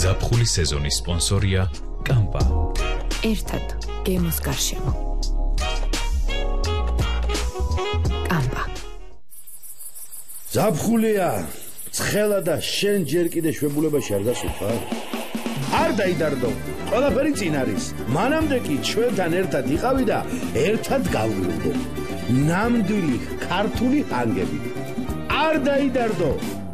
ზაფხულის სეზონის სპონსორია კამპა. ერთად გემოს გარშემო. კამპა. ზაფხულია, ცხელა და შენ ჯერ კიდე შვებულებაში არ გასულხარ? არ დაიდარდო, ყველაფერი წინ არის. მანამდე კი ჩვენთან ერთად იყავი და ერთად გავვლიდები. ნამდვილი ქართული ჰანგები. არ დაიდარდო.